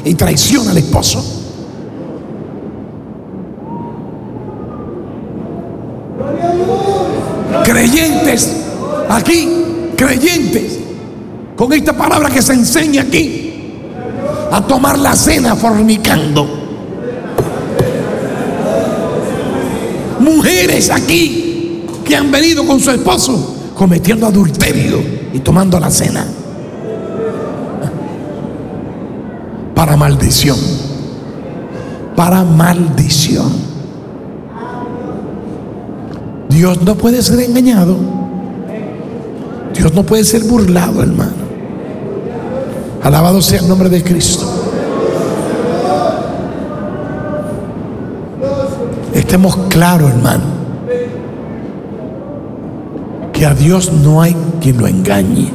y traiciona al esposo. Creyentes aquí, creyentes, con esta palabra que se enseña aquí, a tomar la cena fornicando. Mujeres aquí que han venido con su esposo cometiendo adulterio y tomando la cena para maldición, para maldición. Dios no puede ser engañado. Dios no puede ser burlado, hermano. Alabado sea el nombre de Cristo. Estemos claros, hermano, que a Dios no hay quien lo engañe.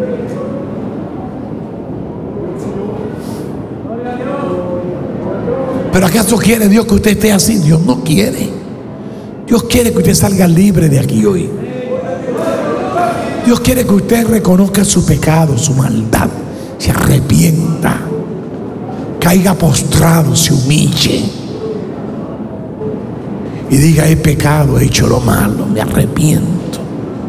¿Pero acaso quiere Dios que usted esté así? Dios no quiere. Dios quiere que usted salga libre de aquí hoy. Dios quiere que usted reconozca su pecado, su maldad, se arrepienta, caiga postrado, se humille y diga: he pecado, he hecho lo malo, me arrepiento,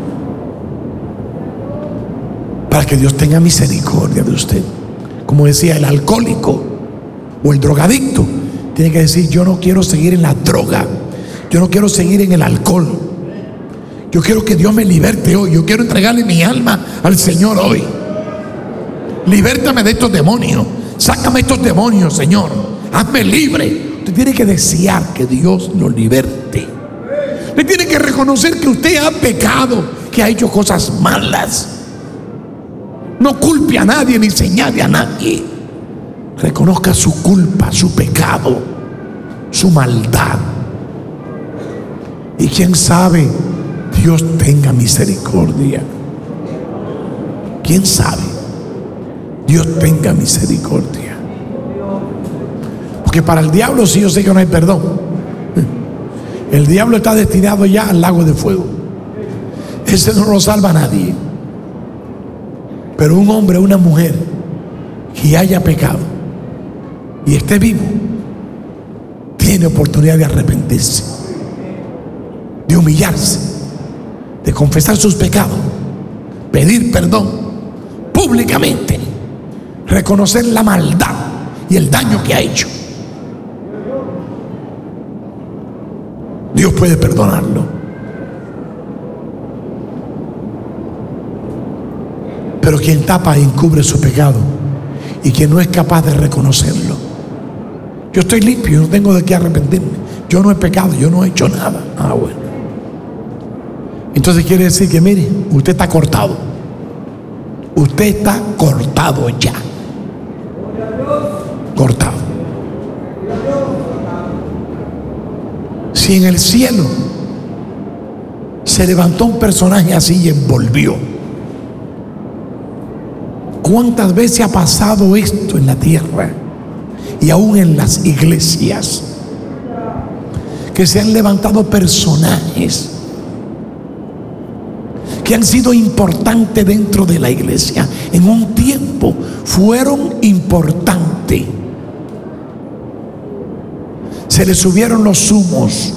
para que Dios tenga misericordia de usted. Como decía el alcohólico o el drogadicto, tiene que decir: yo no quiero seguir en la droga, yo no quiero seguir en el alcohol, yo quiero que Dios me liberte hoy, yo quiero entregarle mi alma al Señor hoy. Libértame de estos demonios, sácame estos demonios, Señor, hazme libre. Usted tiene que desear que Dios lo liberte. Usted tiene que reconocer que usted ha pecado, que ha hecho cosas malas. No culpe a nadie ni señale a nadie. Reconozca su culpa, su pecado, su maldad. Y quién sabe, Dios tenga misericordia. ¿Quién sabe? Dios tenga misericordia. Porque para el diablo sí, yo sé que no hay perdón. El diablo está destinado ya al lago de fuego. Ese no lo salva a nadie. Pero un hombre o una mujer que haya pecado y esté vivo, tiene oportunidad de arrepentirse, de humillarse, de confesar sus pecados, pedir perdón públicamente, reconocer la maldad y el daño que ha hecho. Dios puede perdonarlo. Pero quien tapa e encubre su pecado y quien no es capaz de reconocerlo: yo estoy limpio, yo no tengo de qué arrepentirme, yo no he pecado, yo no he hecho nada. Ah, bueno. Entonces quiere decir que, mire, usted está cortado. Usted está cortado ya. Cortado. Si en el cielo se levantó un personaje así y envolvió, ¿cuántas veces ha pasado esto en la tierra y aún en las iglesias? Que se han levantado personajes que han sido importantes dentro de la iglesia. En un tiempo fueron importantes. Se les subieron los humos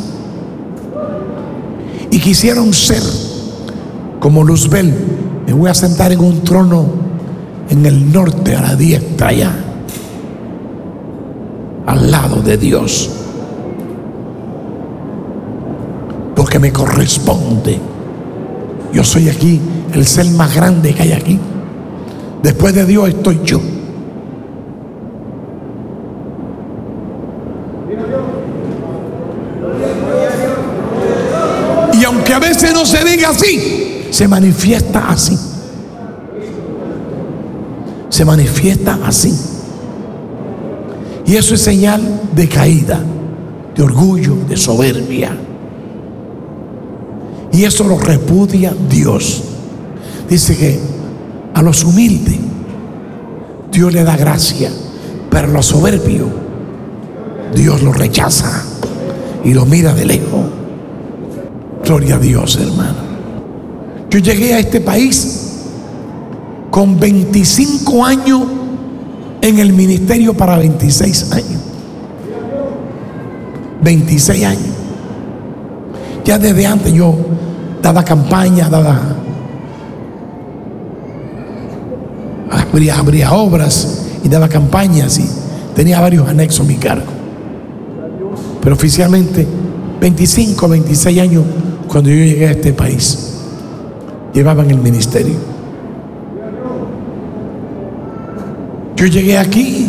y quisieron ser como Luzbel. Me voy a sentar en un trono en el norte, a la diestra allá, al lado de Dios, porque me corresponde. Yo soy aquí el ser más grande que hay aquí. Después de Dios estoy yo. Y aunque a veces no se diga así, se manifiesta así. Se manifiesta así. Y eso es señal de caída, de orgullo, de soberbia. Y eso lo repudia Dios. Dice que a los humildes Dios le da gracia, pero a los soberbios Dios lo rechaza y lo mira de lejos. Gloria a Dios, hermano. Yo llegué a este país con 25 años en el ministerio para 26 años. 26 años. Ya desde antes yo daba campaña, abría obras y daba campañas y tenía varios anexos a mi cargo. Pero oficialmente 25, 26 años cuando yo llegué a este país, llevaba en el ministerio. Yo llegué aquí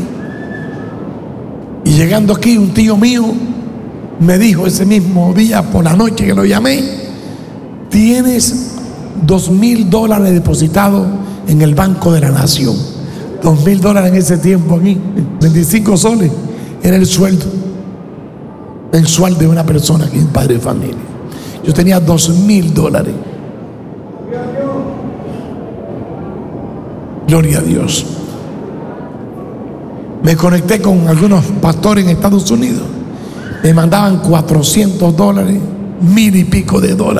y llegando aquí un tío mío me dijo ese mismo día por la noche que lo llamé: tienes $2,000 depositados en el Banco de la Nación. $2,000 en ese tiempo aquí, 25 soles, era el sueldo mensual de una persona que es padre de familia. Yo tenía $2,000. Gloria a Dios. Me conecté con algunos pastores en Estados Unidos. Me mandaban $400, $1,000 y pico.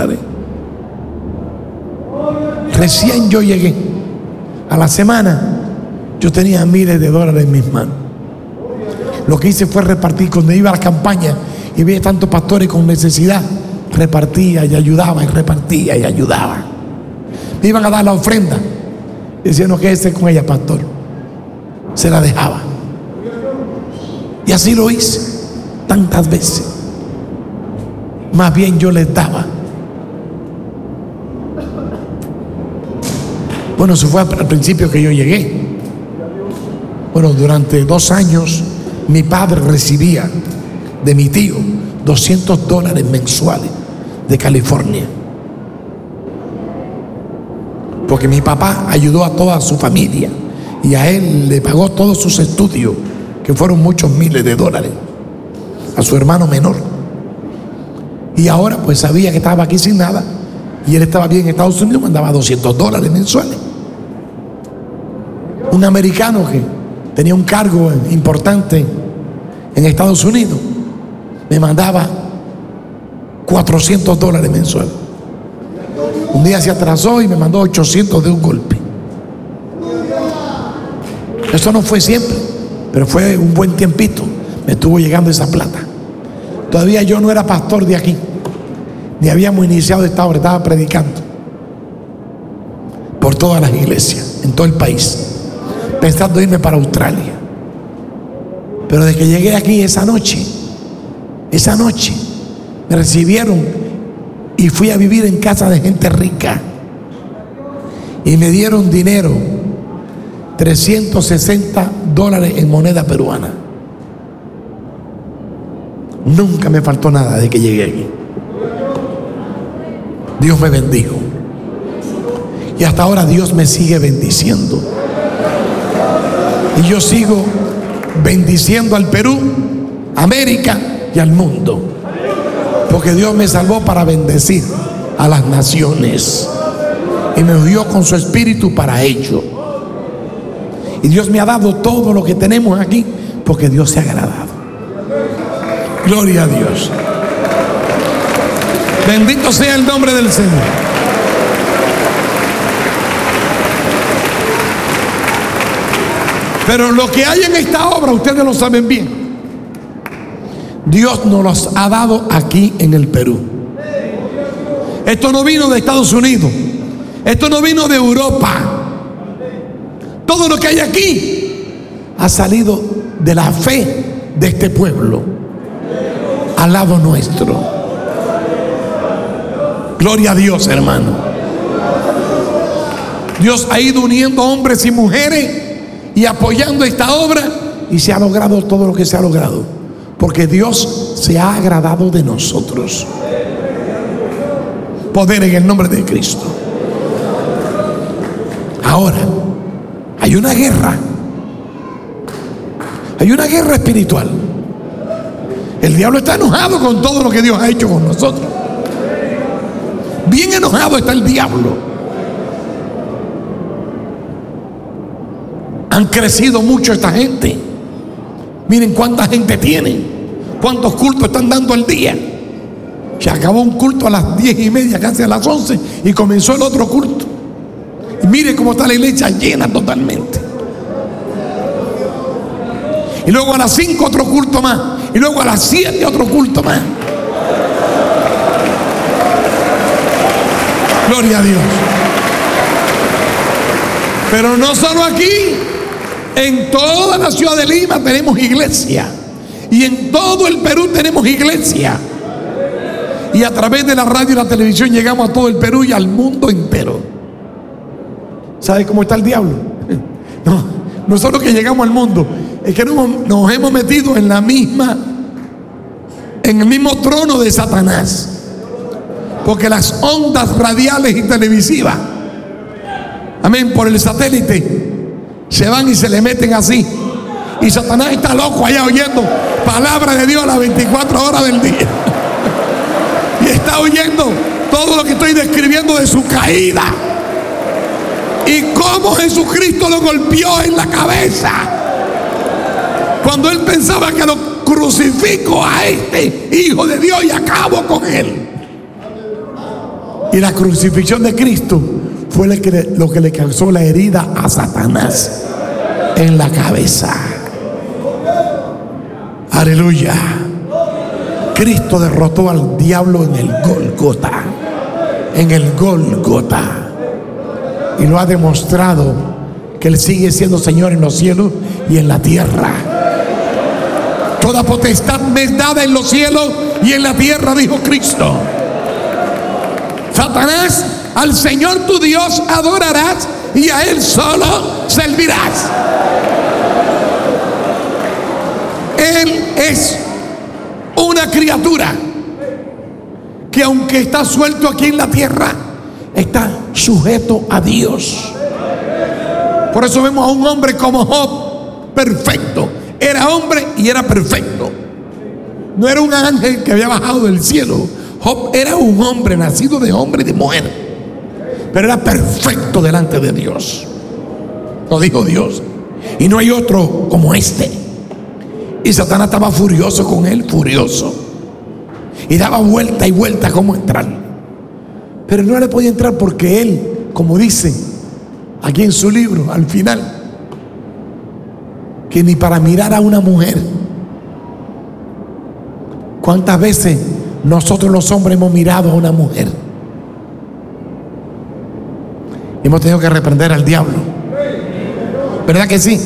Recién yo llegué. A la semana yo tenía miles de dólares en mis manos. Lo que hice fue repartir. Cuando iba a la campaña y veía tantos pastores con necesidad, repartía y ayudaba, y repartía y ayudaba. Me iban a dar la ofrenda. Decían: no, quédese con ella, pastor. Se la dejaba. Y así lo hice tantas veces. Más bien yo les daba. Bueno, eso fue al principio que yo llegué. Bueno, durante 2 años mi padre recibía de mi tío $200 mensuales de California, porque mi papá ayudó a toda su familia y a él le pagó todos sus estudios, que fueron muchos miles de dólares, a su hermano menor. Y ahora pues sabía que estaba aquí sin nada y él estaba bien en Estados Unidos, mandaba $200 mensuales. Un americano que tenía un cargo importante en Estados Unidos me mandaba $400 mensuales. Un día se atrasó y me mandó 800 de un golpe. Eso no fue siempre, pero fue un buen tiempito. Me estuvo llegando esa plata. Todavía yo no era pastor de aquí, ni habíamos iniciado esta obra. Estaba predicando por todas las iglesias en todo el país, pensando irme para Australia. Pero desde que llegué aquí esa noche me recibieron y fui a vivir en casa de gente rica y me dieron dinero, $360 en moneda peruana. Nunca me faltó nada de que llegué aquí. Dios me bendijo y hasta ahora Dios me sigue bendiciendo. Y yo sigo bendiciendo al Perú, América y al mundo, porque Dios me salvó para bendecir a las naciones y me ungió con su espíritu para ello. Y Dios me ha dado todo lo que tenemos aquí porque Dios se ha agradado. Gloria a Dios. Bendito sea el nombre del Señor. Pero lo que hay en esta obra, ustedes lo saben bien, Dios nos los ha dado aquí en el Perú. Esto no vino de Estados Unidos, esto no vino de Europa. Todo lo que hay aquí ha salido de la fe de este pueblo al lado nuestro. Gloria a Dios, hermano. Dios ha ido uniendo hombres y mujeres y apoyando esta obra, y se ha logrado todo lo que se ha logrado porque Dios se ha agradado de nosotros. Poder en el nombre de Cristo. Ahora hay una guerra espiritual. El diablo está enojado con todo lo que Dios ha hecho con nosotros. Bien enojado está el diablo. Han crecido mucho esta gente. Miren cuánta gente tienen, cuántos cultos están dando al día. Se acabó un culto a las 10:30, casi a las 11, y comenzó el otro culto. Y mire cómo está la iglesia llena totalmente. Y luego a las 5 otro culto más. Y luego a las 7 otro culto más. Gloria a Dios. Pero no solo aquí. En toda la ciudad de Lima tenemos iglesia. Y en todo el Perú tenemos iglesia. Y a través de la radio y la televisión llegamos a todo el Perú y al mundo entero. ¿Sabe cómo está el diablo? No solo que llegamos al mundo, es que nos hemos metido en el mismo trono de Satanás. Porque las ondas radiales y televisivas, amén, por el satélite, se van y se le meten así. Y Satanás está loco allá oyendo palabra de Dios a las 24 horas del día. Y está oyendo todo lo que estoy describiendo de su caída. Y cómo Jesucristo lo golpeó en la cabeza. Cuando él pensaba que lo crucifico a este Hijo de Dios y acabo con él. Y la crucifixión de Cristo fue lo que le causó la herida a Satanás en la cabeza. Aleluya. Cristo derrotó al diablo en el Gólgota. En el Gólgota. Y lo ha demostrado que Él sigue siendo Señor en los cielos y en la tierra. Toda potestad me es dada en los cielos y en la tierra, dijo Cristo. Satanás, al Señor tu Dios adorarás y a Él solo servirás. Él es una criatura que aunque está suelto aquí en la tierra, está sujeto a Dios. Por eso vemos a un hombre como Job, perfecto. Era hombre y era perfecto. No era un ángel que había bajado del cielo. Job era un hombre nacido de hombre y de mujer, pero era perfecto delante de Dios. Lo dijo Dios. Y no hay otro como este. Y Satanás estaba furioso con él, furioso. Y daba vuelta y vuelta cómo entrar. Pero no le podía entrar porque él, como dice aquí en su libro, al final, que ni para mirar a una mujer. ¿Cuántas veces nosotros los hombres hemos mirado a una mujer? Hemos tenido que reprender al diablo. ¿Verdad que sí?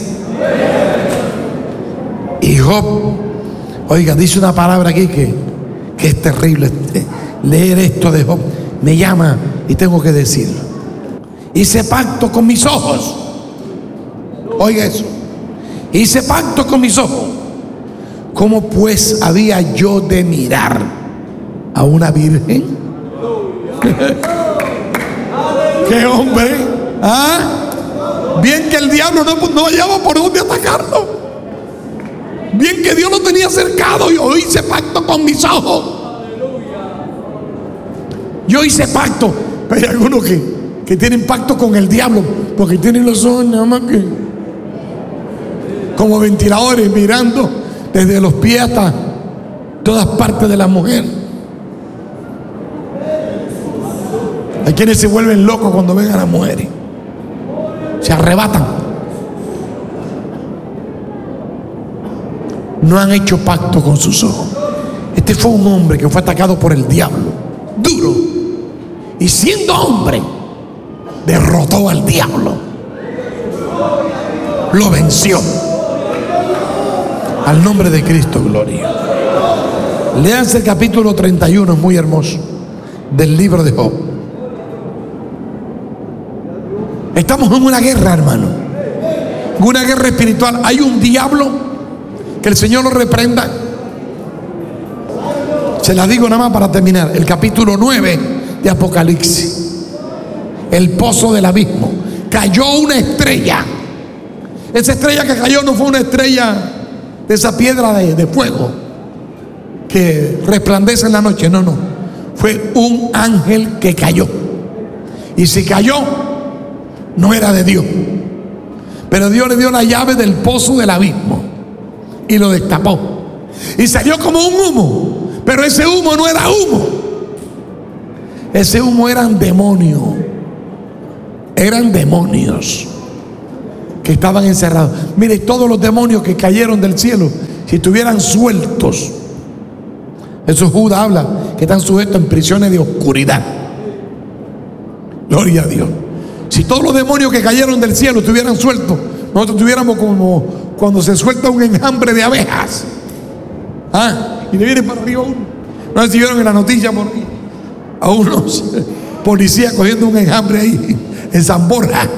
Y Job, oiga, dice una palabra aquí que es terrible. Leer esto de Job me llama y tengo que decirlo. Hice pacto con mis ojos. Oiga eso. Hice pacto con mis ojos. ¿Cómo pues había yo de mirar a una virgen? ¡Qué hombre! ¿Ah? Bien que el diablo no hallaba por dónde atacarlo. Bien que Dios lo tenía cercado. Yo hice pacto con mis ojos. Yo hice pacto. Pero hay algunos que tienen pacto con el diablo, porque tienen los ojos nada más que como ventiladores, mirando desde los pies hasta todas partes de la mujer. Hay quienes se vuelven locos cuando ven a las mujeres, se arrebatan. No han hecho pacto con sus ojos. Este fue un hombre que fue atacado por el diablo, duro, y siendo hombre derrotó al diablo, lo venció. Al nombre de Cristo, gloria. Léanse el capítulo 31, es muy hermoso, del libro de Job. Estamos en una guerra, hermano, en una guerra espiritual. Hay un diablo, que el Señor lo reprenda. Se las digo nada más para terminar. El capítulo 9 de Apocalipsis, el pozo del abismo. Cayó una estrella. Esa estrella que cayó no fue una estrella de esa piedra de fuego que resplandece en la noche. No, fue un ángel que cayó. Y si cayó, no era de Dios, pero Dios le dio la llave del pozo del abismo y lo destapó, y salió como un humo. Pero ese humo no era humo. Ese humo eran demonios. Eran demonios que estaban encerrados. Mire, todos los demonios que cayeron del cielo, si estuvieran sueltos, eso Judas habla, que están sujetos en prisiones de oscuridad. Gloria a Dios. Si todos los demonios que cayeron del cielo estuvieran sueltos, nosotros estuviéramos como cuando se suelta un enjambre de abejas. Y le viene para arriba uno. No sé si vieron en la noticia por ahí a unos policías cogiendo un enjambre ahí en San Borja.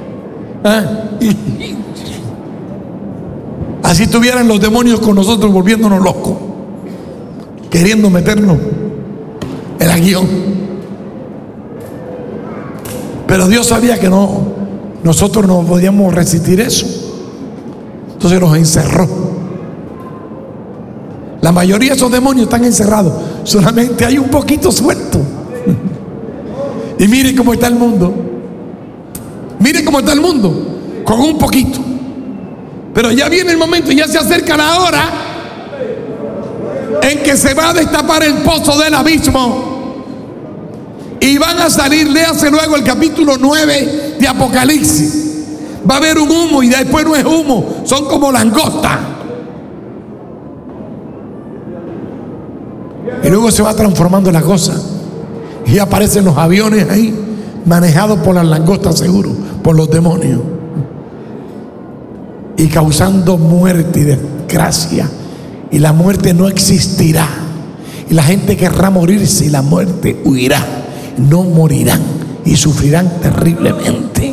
Así estuvieran los demonios con nosotros, volviéndonos locos, queriendo meternos el aguijón. Pero Dios sabía que nosotros no podíamos resistir eso. Entonces nos encerró. La mayoría de esos demonios están encerrados. Solamente hay un poquito suelto. Y miren cómo está el mundo. Miren cómo está el mundo. Con un poquito. Pero ya viene el momento, ya se acerca la hora en que se va a destapar el pozo del abismo. Y van a salir, léase luego el capítulo 9 de Apocalipsis. Va a haber un humo y después no es humo, son como langostas. Y luego se va transformando la cosa. Y aparecen los aviones ahí, manejados por las langostas seguro, por los demonios. Y causando muerte y desgracia. Y la muerte no existirá. Y la gente querrá morirse y la muerte huirá. No morirán y sufrirán terriblemente.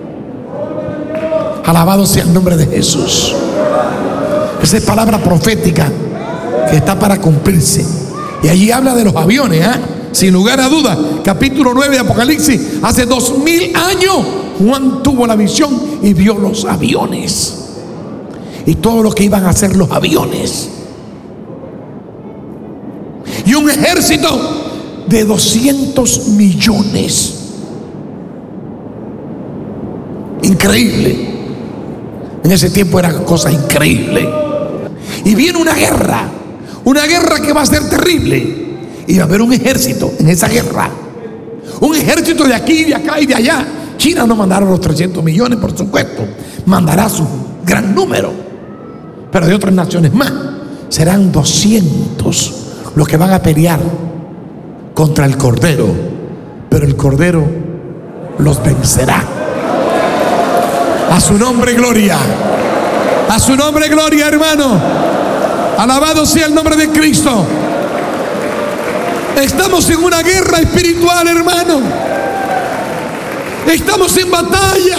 Alabado sea el nombre de Jesús. Esa es palabra profética que está para cumplirse. Y allí habla de los aviones, sin lugar a dudas. Capítulo 9 de Apocalipsis. Hace 2000 años Juan tuvo la visión y vio los aviones y todo lo que iban a hacer los aviones. Y un ejército de 200 millones. Increíble. En ese tiempo era cosa increíble. Y viene una guerra que va a ser terrible. Y va a haber un ejército en esa guerra. Un ejército de aquí, de acá y de allá. China no mandará los 300 millones, por supuesto. Mandará su gran número. Pero de otras naciones más. Serán 200 los que van a pelear contra el Cordero, pero el Cordero los vencerá. A su nombre gloria. A su nombre gloria, hermano. Alabado sea el nombre de Cristo. Estamos en una guerra espiritual, hermano. Estamos en batalla.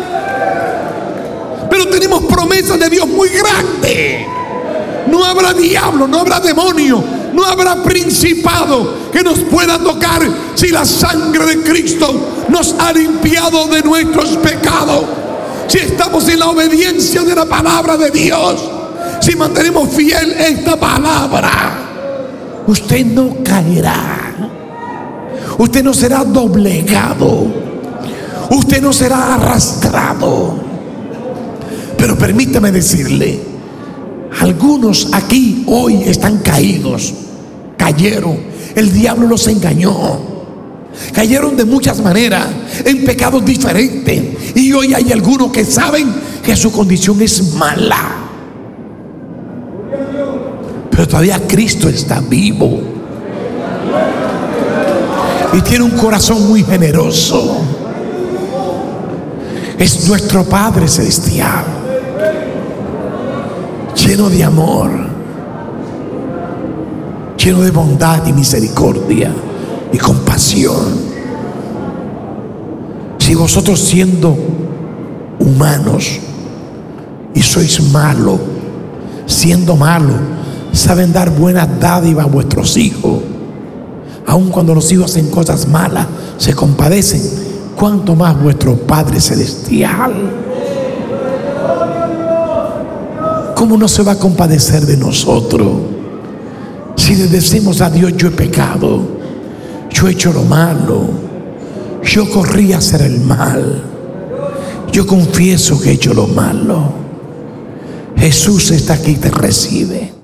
Pero tenemos promesas de Dios muy grandes. No habrá diablo, no habrá demonio, no habrá principado que nos pueda tocar si la sangre de Cristo nos ha limpiado de nuestros pecados. Si estamos en la obediencia de la palabra de Dios, si mantenemos fiel esta palabra, usted no caerá. Usted no será doblegado. Usted no será arrastrado. Pero permítame decirle, algunos aquí hoy están caídos. Cayeron. El diablo los engañó. Cayeron de muchas maneras, en pecados diferentes. Y hoy hay algunos que saben que su condición es mala. Pero todavía Cristo está vivo. Y tiene un corazón muy generoso. Es nuestro Padre Celestial, lleno de amor, lleno de bondad y misericordia y compasión. Si vosotros, siendo humanos y sois malos, siendo malos, saben dar buenas dádivas a vuestros hijos, aun cuando los hijos hacen cosas malas, se compadecen, ¿cuánto más vuestro Padre Celestial? ¿Cómo no se va a compadecer de nosotros? Si le decimos a Dios, yo he pecado, yo he hecho lo malo, yo corrí a hacer el mal, yo confieso que he hecho lo malo. Jesús está aquí y te recibe.